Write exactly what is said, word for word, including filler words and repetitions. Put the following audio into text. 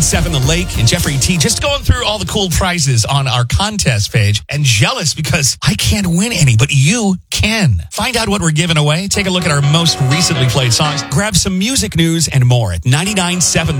ninety-nine seven The Lake and Jeffrey T. Just going through all the cool prizes on our contest page. And jealous because I can't win any, but you can. Find out what we're giving away. Take a look at our most recently played songs. Grab some music news and more at ninety-nine seven